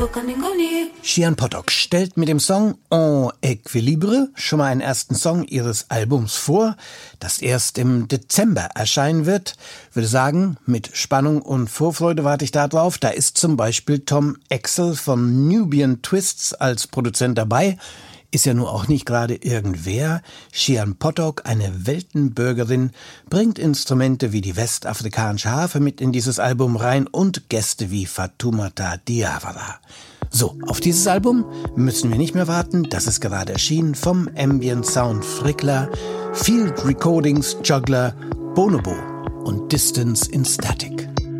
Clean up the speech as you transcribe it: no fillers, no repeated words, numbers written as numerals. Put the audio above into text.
Sian Potok stellt mit dem Song En Equilibre schon mal einen ersten Song ihres Albums vor, das erst im Dezember erscheinen wird. Würde sagen, mit Spannung und Vorfreude warte ich da drauf. Da ist zum Beispiel Tom Axel von Nubian Twists als Produzent dabei. Ist ja nur auch nicht gerade irgendwer. Sian Potok, eine Weltenbürgerin, bringt Instrumente wie die westafrikanische Harfe mit in dieses Album rein und Gäste wie Fatoumata Diawara. So, auf dieses Album müssen wir nicht mehr warten. Das ist gerade erschienen vom Ambient Sound Frickler, Field Recordings Juggler, Bonobo und Distance in Static.